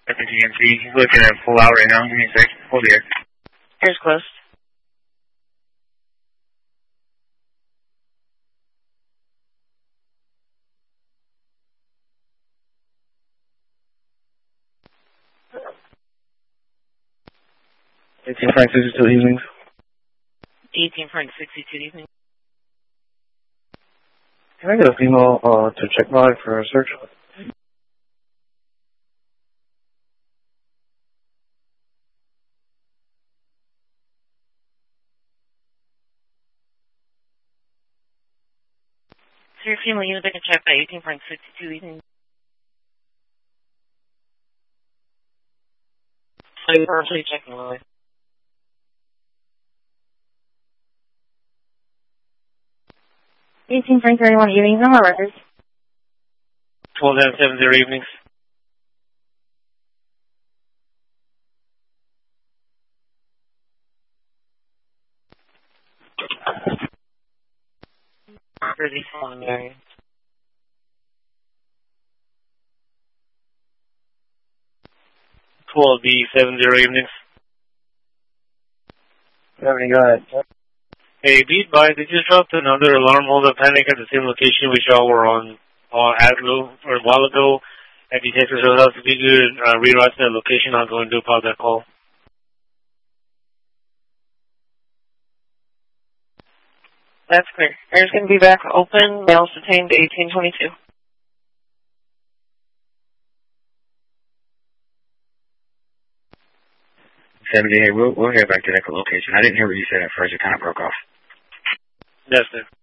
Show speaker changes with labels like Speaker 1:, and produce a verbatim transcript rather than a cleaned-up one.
Speaker 1: G M C. He's looking at full out right now. Give me a sec. Hold here.
Speaker 2: Air's closed.
Speaker 1: eighteen Frank sixty-two evenings.
Speaker 2: eighteen Frank sixty-two evening.
Speaker 1: Can I get a female uh, to check by for a search?
Speaker 2: So your female unit that can check by eighteen Frank sixty-two evening. So you're partially checking away.
Speaker 3: eighteen Frank thirty-one evenings on my records.
Speaker 1: twelve down seven zero evenings.
Speaker 2: thirty-seven area.
Speaker 1: twelve B seven zero evenings. Seventy, go ahead. Hey, be advised, they just dropped another alarm holdup panic at the same location which y'all were on uh, at low, or a while ago at Detective Hill House. If you could uh, reroute to that location, I'll go and do about that call.
Speaker 2: That's clear. Air's going to be back open. Males detained eighteen twenty-two.
Speaker 1: seventy, hey, we'll, we'll head back to that location. I didn't hear what you said at first. It kind of broke off. Yes, sir.